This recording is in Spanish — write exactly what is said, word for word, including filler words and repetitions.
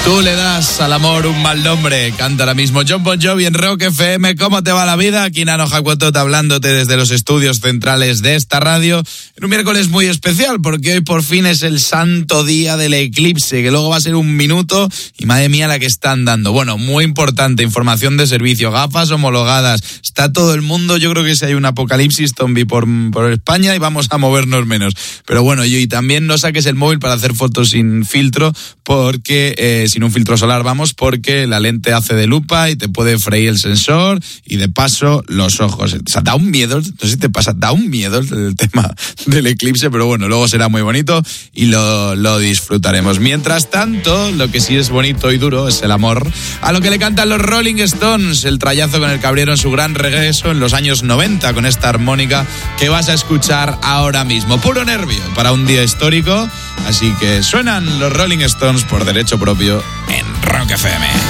Tú le das al amor un mal nombre, canta ahora mismo Jon Bon Jovi en Rock F M. ¿Cómo te va la vida? Aquí Nano Jacuotot hablándote desde los estudios centrales de esta radio en un miércoles muy especial, porque hoy por fin es el santo día del eclipse, que luego va a ser un minuto y madre mía la que están dando. Bueno, muy importante, información de servicio, gafas homologadas, está todo el mundo. Yo creo que si hay un apocalipsis zombie por, por España y vamos a movernos menos. Pero bueno, y, y también no saques el móvil para hacer fotos sin filtro, porque eh, sin un filtro solar, vamos, porque la lente hace de lupa y te puede freír el sensor y de paso los ojos. O sea, da un miedo, no sé si te pasa, da un miedo el tema del eclipse, pero bueno, luego será muy bonito y lo, lo disfrutaremos. Mientras tanto, lo que sí es bonito y duro es el amor, a lo que le cantan los Rolling Stones, el trayazo con el que abrieron su gran regreso en los años noventa con esta armónica que vas a escuchar ahora mismo. Puro nervio para un día histórico, así que suenan los Rolling Stones por derecho propio en Rock F M.